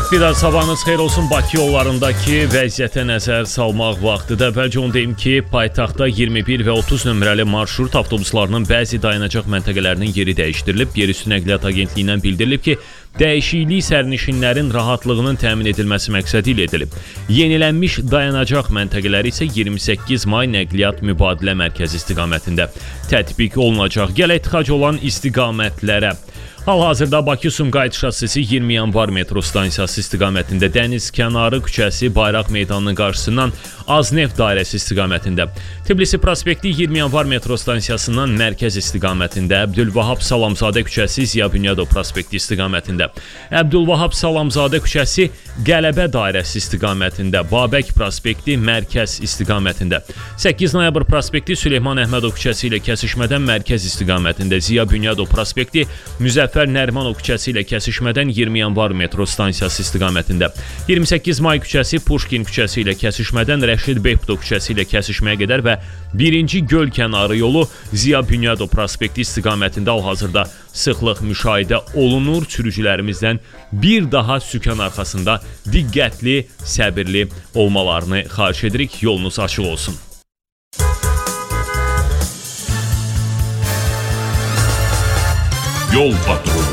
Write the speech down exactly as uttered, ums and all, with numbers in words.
Bir daha sabahınız xeyir olsun. Bakı yollarındakı vəziyyətə nəzər salmaq vaxtıdır. Əvvəlcə onu deyim ki, paytaxtda iyirmi bir və otuz nömrəli marşrut avtobuslarının bəzi dayanacaq məntəqələrinin yeri dəyişdirilib. Yerüstü Nəqliyyat Agentliyindən bildirilib ki, dəyişiklik sərnişinlərin rahatlığının təmin edilməsi məqsədi ilə edilib. Yenilənmiş dayanacaq məntəqələri isə iyirmi səkkiz may Nəqliyyat Mübadilə Mərkəzi istiqamətində tətbiq olunacaq. Gələk tıxac olan istiqamətlərə. Hal-hazırda Bakı-Sumqayıt şossesi iyirmi yanvar metro stansiyası istiqamətində, Dəniz kənarı küçəsi Bayraq meydanının qarşısından Azneft dairəsi istiqamətində, Tbilisi prospekti iyirmi yanvar metro stansiyasından mərkəz istiqamətində, Əbdülvahab Salamzadə küçəsi Ziya Bünyadov prospekti istiqamətində, Əbdülvahab Salamzadə küçəsi Qələbə dairəsi istiqamətində, Babək prospekti mərkəz istiqamətində, səkkiz noyabr prospekti Süleyman Əhmədov küçəsi ilə kəsişmədən mərkəz istiqamətində, Ziya Bünyadov prospekti Müzəffər Nərimanov küçəsi ilə kəsişmədən iyirmi yanvar metro stansiyası istiqamətində, iyirmi səkkiz may küçəsi Puşkin küçəsi ilə kəsişmədən Rəşid Behbudov küçəsi ilə kəsişməyə qədər və birinci göl kənarı yolu Ziya Bünyadov prospekti istiqamətində hal-hazırda sıxlıq müşahidə olunur. Sürücülərimizdən bir daha sükan arxasında diqqətli, səbirli olmalarını xahiş edirik. Yolunuz açıq olsun. Yol patronu.